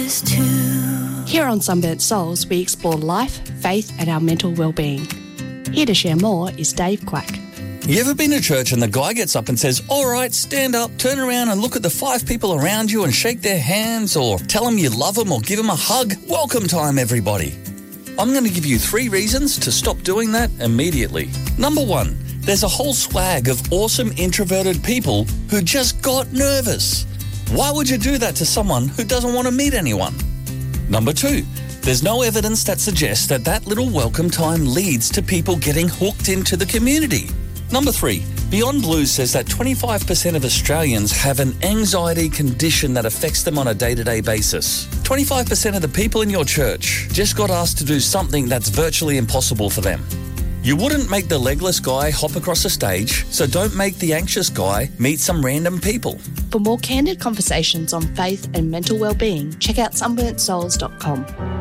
is too. Here on Sunburnt Souls, we explore life, faith and our mental well-being. Here to share more is Dave Quack. You ever been to church and the guy gets up and says, all right, stand up, turn around and look at the 5 people around you and shake their hands, or tell them you love them or give them a hug? Welcome time, everybody. I'm going to give you 3 reasons to stop doing that immediately. Number 1, there's a whole swag of awesome introverted people who just got nervous. Why would you do that to someone who doesn't want to meet anyone? Number 2, there's no evidence that suggests that that little welcome time leads to people getting hooked into the community. Number 3, Beyond Blue says that 25% of Australians have an anxiety condition that affects them on a day-to-day basis. 25% of the people in your church just got asked to do something that's virtually impossible for them. You wouldn't make the legless guy hop across the stage, so don't make the anxious guy meet some random people. For more candid conversations on faith and mental well-being, check out sunburntsouls.com.